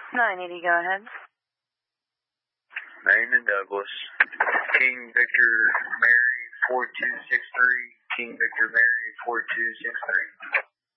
980, go ahead. Raymond Douglas. King Victor Mary 4263. King Victor Mary 4263.